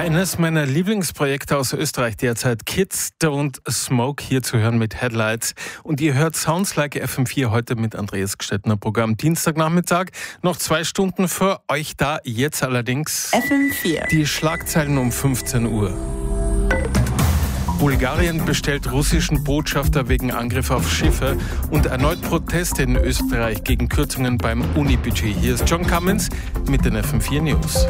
Eines meiner Lieblingsprojekte aus Österreich derzeit, Kids Don't Smoke, hier zu hören mit Headlights. Und ihr hört Sounds Like FM4 heute mit Andreas Gstettner. Programm Dienstagnachmittag. Noch 2 Stunden für euch da. Jetzt allerdings FM4. Die Schlagzeilen um 15 Uhr. Bulgarien bestellt russischen Botschafter wegen Angriff auf Schiffe und erneut Proteste in Österreich gegen Kürzungen beim Uni-Budget. Hier ist John Cummins mit den FM4 News.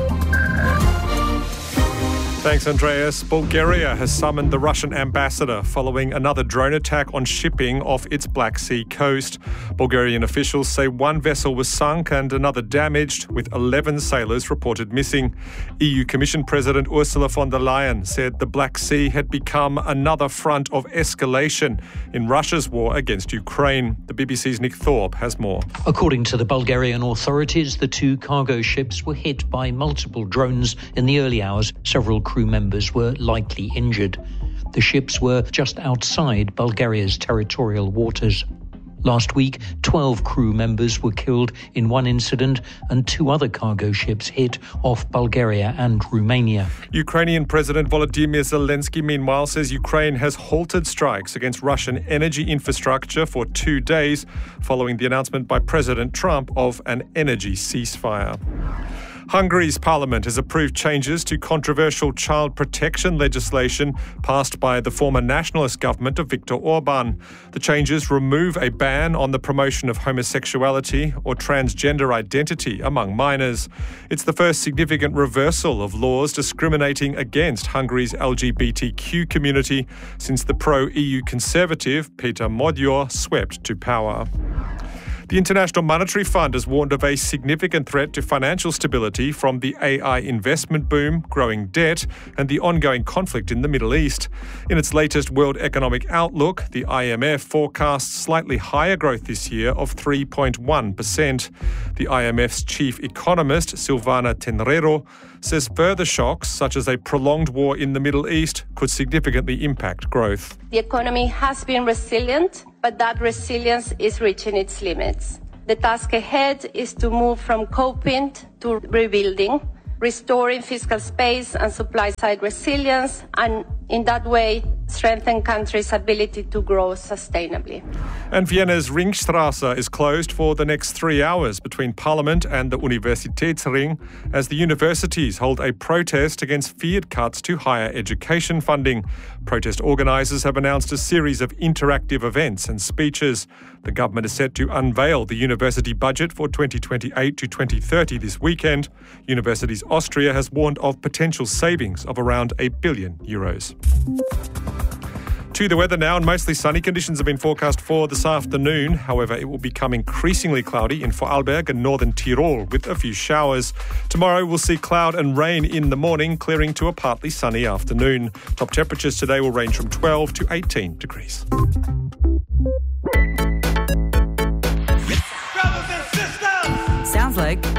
Thanks, Andreas. Bulgaria has summoned the Russian ambassador following another drone attack on shipping off its Black Sea coast. Bulgarian officials say one vessel was sunk and another damaged, with 11 sailors reported missing. EU Commission President Ursula von der Leyen said the Black Sea had become another front of escalation in Russia's war against Ukraine. The BBC's Nick Thorpe has more. According to the Bulgarian authorities, the 2 cargo ships were hit by multiple drones in the early hours. Several crew members were likely injured. The ships were just outside Bulgaria's territorial waters. Last week, 12 crew members were killed in one incident and 2 other cargo ships hit off Bulgaria and Romania. Ukrainian President Volodymyr Zelensky, meanwhile, says Ukraine has halted strikes against Russian energy infrastructure for 2 days following the announcement by President Trump of an energy ceasefire. Hungary's parliament has approved changes to controversial child protection legislation passed by the former nationalist government of Viktor Orban. The changes remove a ban on the promotion of homosexuality or transgender identity among minors. It's the first significant reversal of laws discriminating against Hungary's LGBTQ community since the pro-EU conservative Peter Magyar swept to power. The International Monetary Fund has warned of a significant threat to financial stability from the AI investment boom, growing debt, and the ongoing conflict in the Middle East. In its latest World Economic Outlook, the IMF forecasts slightly higher growth this year of 3.1%. The IMF's chief economist, Silvana Tenreiro, says further shocks, such as a prolonged war in the Middle East, could significantly impact growth. The economy has been resilient, but that resilience is reaching its limits. The task ahead is to move from coping to rebuilding, restoring fiscal space and supply-side resilience, and in that way strengthen countries' ability to grow sustainably. And Vienna's Ringstraße is closed for the next 3 hours between Parliament and the Universitätsring as the universities hold a protest against feared cuts to higher education funding. Protest organisers have announced a series of interactive events and speeches. The government is set to unveil the university budget for 2028 to 2030 this weekend. Universities Austria has warned of potential savings of around €1 billion. To the weather now, and mostly sunny conditions have been forecast for this afternoon. However, it will become increasingly cloudy in Vorarlberg and northern Tyrol with a few showers. Tomorrow we'll see cloud and rain in the morning, clearing to a partly sunny afternoon. Top temperatures today will range from 12 to 18 degrees. Sounds like